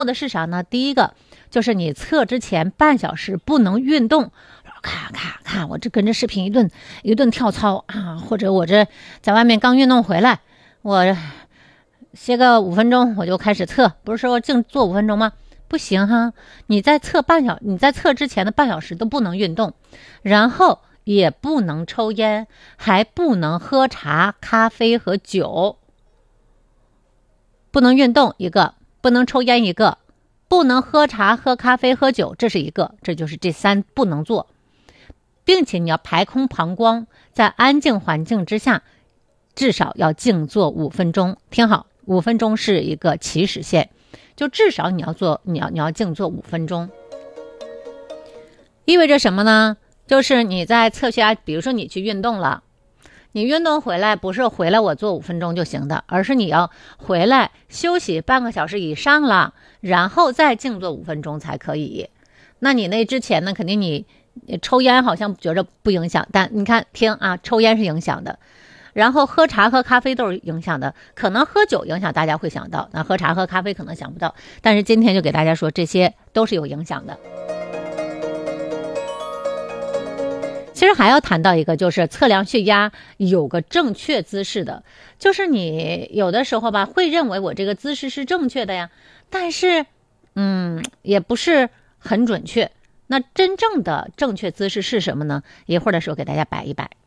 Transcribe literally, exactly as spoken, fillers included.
的是啥呢？第一个就是你测之前半小时不能运动，咔咔咔，我这跟着视频一顿一顿跳操啊，或者我这在外面刚运动回来，我歇个五分钟我就开始测，不是说净做五分钟吗？不行哈，你在测半小你在测之前的半小时都不能运动，然后也不能抽烟，还不能喝茶、咖啡和酒。不能运动一个，不能抽烟一个，不能喝茶、喝咖啡、喝酒，这是一个，这就是这三不能做，并且你要排空膀胱，在安静环境之下，至少要静坐五分钟。听好，五分钟是一个起始线，就至少你要做，你要你要静坐五分钟。意味着什么呢？就是你在测血压，比如说你去运动了。你运动回来不是回来我做五分钟就行的，而是你要回来休息半个小时以上了，然后再静坐五分钟才可以。那你那之前呢，肯定你抽烟好像觉着不影响，但你看听啊，抽烟是影响的，然后喝茶喝咖啡都是影响的，可能喝酒影响大家会想到，那喝茶喝咖啡可能想不到，但是今天就给大家说这些都是有影响的。其实还要谈到一个，就是测量血压有个正确姿势的，就是你有的时候吧会认为我这个姿势是正确的呀，但是嗯也不是很准确。那真正的正确姿势是什么呢？一会儿的时候给大家摆一摆。